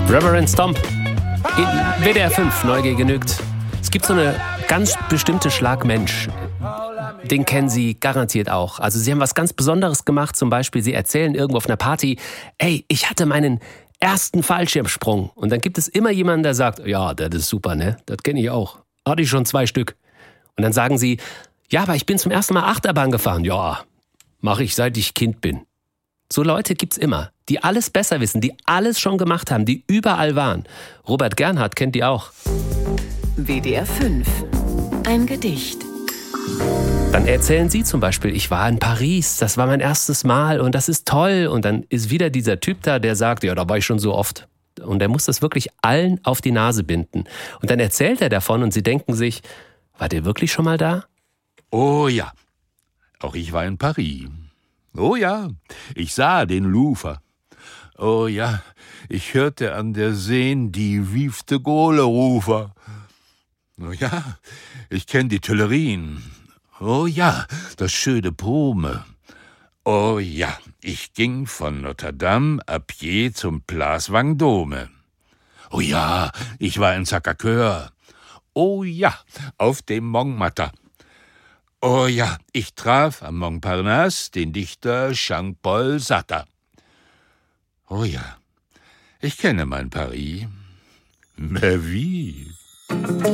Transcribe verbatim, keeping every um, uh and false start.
Reverend Stomp. In W D R fünf, Neugier genügt. Es gibt so eine ganz bestimmte Schlagmensch. Den kennen Sie garantiert auch. Also Sie haben was ganz Besonderes gemacht. Zum Beispiel, Sie erzählen irgendwo auf einer Party, ey, ich hatte meinen ersten Fallschirmsprung. Und dann gibt es immer jemanden, der sagt, ja, das ist super, ne? Das kenne ich auch. Hatte ich schon zwei Stück. Und dann sagen Sie, ja, aber ich bin zum ersten Mal Achterbahn gefahren. Ja, mache ich, seit ich Kind bin. So Leute gibt's immer, die alles besser wissen, die alles schon gemacht haben, die überall waren. Robert Gernhardt kennt die auch. W D R fünf. Ein Gedicht. Dann erzählen Sie zum Beispiel, ich war in Paris, das war mein erstes Mal und das ist toll. Und dann ist wieder dieser Typ da, der sagt, ja, da war ich schon so oft. Und er muss das wirklich allen auf die Nase binden. Und dann erzählt er davon und Sie denken sich, war der wirklich schon mal da? Oh ja, auch ich war in Paris. Oh ja, ich sah den Louvre. Oh ja, ich hörte an der Seen die Vive de Gaulle rufer. Oh ja, ich kenn die Tuilerien. Oh ja, das schöne Prume. Oh ja, ich ging von Notre Dame à pied zum Place Vendôme. Oh ja, ich war in Sacré-Cœur. Oh ja, auf dem Montmartre. Oh ja, ich traf am Montparnasse den Dichter Jean-Paul Sartre. Oh ja, ich kenne mein Paris. Mais wie?